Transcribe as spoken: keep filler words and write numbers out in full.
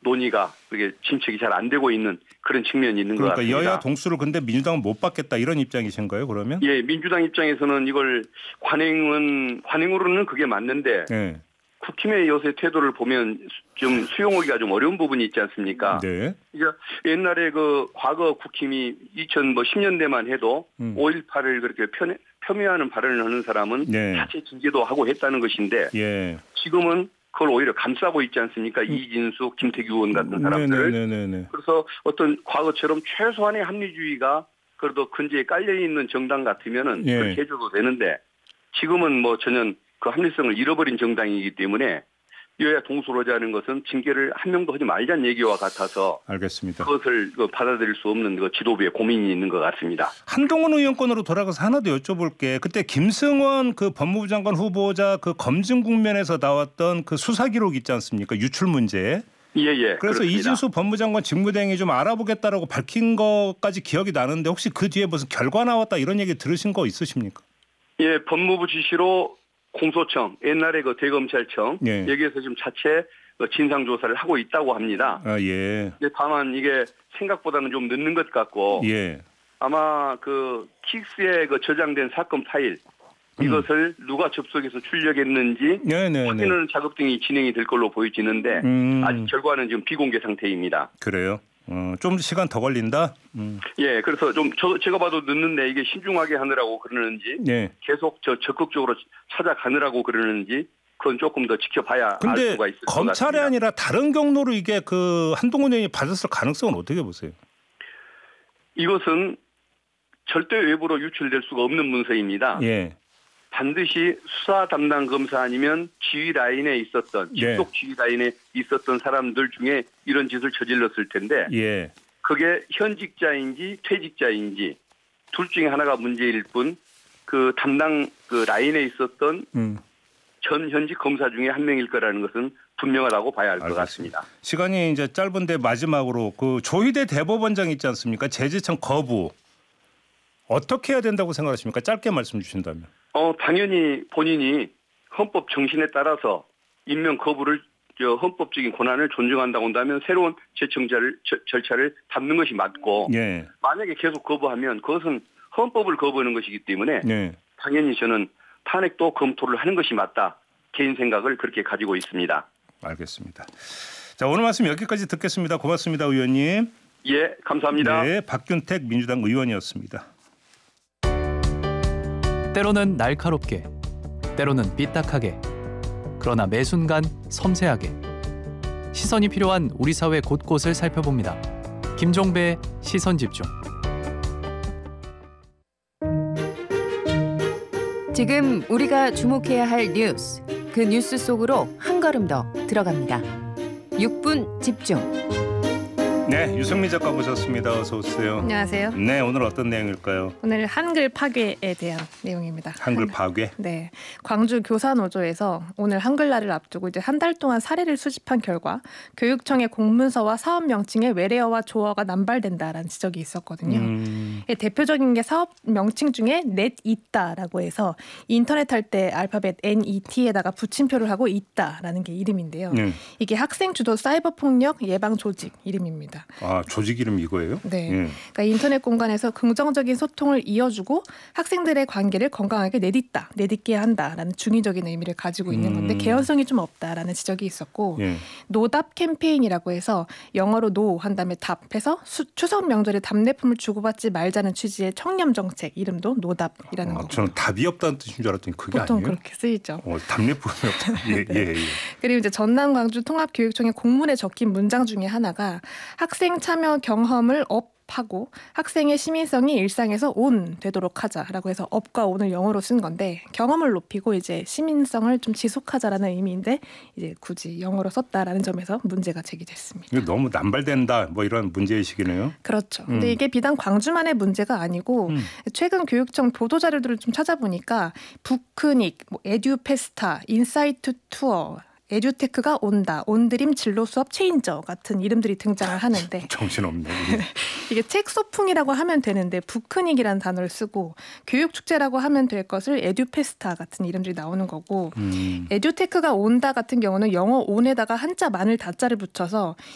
논의가 그게 진척이 잘 안 되고 있는 그런 측면이 있는 그러니까 것 같습니다. 여야 동수를 근데 민주당은 못 받겠다 이런 입장이신가요? 그러면? 예, 민주당 입장에서는 이걸 관행은 관행으로는 그게 맞는데 네. 국힘의 요새 태도를 보면 좀 수용하기가 좀 어려운 부분이 있지 않습니까? 네. 그러니까 옛날에 그 과거 국힘이 이천십 년대만 해도 음. 오일팔을 그렇게 편, 폄훼하는 발언을 하는 사람은 네. 자체 징계도 하고 했다는 것인데 예. 지금은 그걸 오히려 감싸고 있지 않습니까? 음. 이진숙, 김태규 의원 같은 사람들을. 네네네네. 그래서 어떤 과거처럼 최소한의 합리주의가 그래도 근저에 깔려있는 정당 같으면은 예. 그렇게 해줘도 되는데 지금은 뭐 전혀 그 합리성을 잃어버린 정당이기 때문에 여야 동수로 하자는 것은 징계를 한 명도 하지 말자는 얘기와 같아서 알겠습니다. 그것을 받아들일 수 없는 그 지도부의 고민이 있는 것 같습니다. 한동훈 의원 건으로 돌아가서 하나 더 여쭤볼게. 그때 김승원 그 법무부 장관 후보자 그 검증 국면에서 나왔던 그 수사 기록 있지 않습니까? 유출 문제. 예예. 그래서 그렇습니다. 이진수 법무장관 직무대행이 좀 알아보겠다라고 밝힌 것까지 기억이 나는데 혹시 그 뒤에 무슨 결과 나왔다 이런 얘기 들으신 거 있으십니까? 예, 법무부 지시로 공소청, 옛날에 그 대검찰청 예. 여기에서 지금 자체 진상 조사를 하고 있다고 합니다. 아 예. 근데 다만 이게 생각보다는 좀 늦는 것 같고 예. 아마 그 킥스에 그 저장된 사건 파일 이것을 음. 누가 접속해서 출력했는지 네네네. 확인하는 작업 등이 진행이 될 걸로 보여지는데 음. 아직 결과는 지금 비공개 상태입니다. 그래요? 어, 좀 시간 더 걸린다? 음. 예, 그래서 좀 저, 제가 봐도 늦는데 이게 신중하게 하느라고 그러는지 예. 계속 저 적극적으로 찾아가느라고 그러는지 그건 조금 더 지켜봐야 알 수가 있을 것 같습니다. 검찰이 아니라 다른 경로로 이게 그 한동훈 의원이 받았을 가능성은 어떻게 보세요? 이것은 절대 외부로 유출될 수가 없는 문서입니다. 예. 반드시 수사 담당 검사 아니면 지휘 라인에 있었던 직속 예. 지휘 라인에 있었던 사람들 중에 이런 짓을 저질렀을 텐데 예. 그게 현직자인지 퇴직자인지 둘 중에 하나가 문제일 뿐 그 담당 그 라인에 있었던 음. 전 현직 검사 중에 한 명일 거라는 것은 분명하다고 봐야 할 것 같습니다. 시간이 이제 짧은데 마지막으로 그 조희대 대법원장 있지 않습니까? 제지청 거부 어떻게 해야 된다고 생각하십니까? 짧게 말씀 주신다면. 어 당연히 본인이 헌법 정신에 따라서 임명 거부를 저 헌법적인 권한을 존중한다고 한다면 새로운 제청자를 저, 절차를 밟는 것이 맞고 예. 만약에 계속 거부하면 그것은 헌법을 거부하는 것이기 때문에 예. 당연히 저는 탄핵도 검토를 하는 것이 맞다. 개인 생각을 그렇게 가지고 있습니다. 알겠습니다. 자 오늘 말씀 여기까지 듣겠습니다. 고맙습니다. 의원님. 예, 감사합니다. 네, 박균택 민주당 의원이었습니다. 때로는 날카롭게, 때로는 삐딱하게, 그러나 매 순간 섬세하게 시선이 필요한 우리 사회 곳곳을 살펴봅니다. 김종배의 시선집중. 지금 우리가 주목해야 할 뉴스, 그 뉴스 속으로 한 걸음 더 들어갑니다. 육 분 집중. 네, 유승민 작가 모셨습니다. 어서 오세요. 안녕하세요. 네, 오늘 어떤 내용일까요? 오늘 한글 파괴에 대한 내용입니다. 한글 파괴? 네, 광주 교사노조에서 오늘 한글날을 앞두고 이제 한 달 동안 사례를 수집한 결과 교육청의 공문서와 사업 명칭에 외래어와 조어가 남발된다라는 지적이 있었거든요. 음. 대표적인 게 사업 명칭 중에 넷 있다라고 해서 인터넷 할 때 알파벳 엔 이 티에다가 붙임표를 하고 있다라는 게 이름인데요. 음. 이게 학생 주도 사이버 폭력 예방 조직 이름입니다. 아, 조직 이름 이거예요? 네. 예. 그러니까 인터넷 공간에서 긍정적인 소통을 이어주고 학생들의 관계를 건강하게 내딛다, 내딛게 한다라는 중의적인 의미를 가지고 있는 건데 음. 개연성이 좀 없다라는 지적이 있었고 예. 노답 캠페인이라고 해서 영어로 노 한 다음에 답해서 수, 추석 명절에 답례품을 주고받지 말자는 취지의 청렴 정책 이름도 노답이라는 아, 거고. 저는 답이 없다는 뜻인 줄 알았더니 그게 보통 아니에요? 그렇게 쓰이죠. 어, 답례품이 없다. 예, 예, 예. 그리고 이제 전남 광주 통합교육청의 공문에 적힌 문장 중에 하나가 학생 참여 경험을 업하고 학생의 시민성이 일상에서 온 되도록 하자라고 해서 업과 온을 영어로 쓴 건데 경험을 높이고 이제 시민성을 좀 지속하자라는 의미인데 이제 굳이 영어로 썼다라는 점에서 문제가 제기됐습니다. 이게 너무 남발된다 뭐 이런 문제의식이네요. 그렇죠. 음. 근데 이게 비단 광주만의 문제가 아니고 음. 최근 교육청 보도 자료들을 좀 찾아보니까 북크닉, 뭐 에듀페스타, 인사이트 투어 에듀테크가 온다, 온드림 진로 수업 체인저 같은 이름들이 등장을 하는데 정신없네. 이게 책 소풍이라고 하면 되는데 북크닉이라는 단어를 쓰고 교육축제라고 하면 될 것을 에듀페스타 같은 이름들이 나오는 거고 음. 에듀테크가 온다 같은 경우는 영어 온에다가 한자 마늘 다자를 붙여서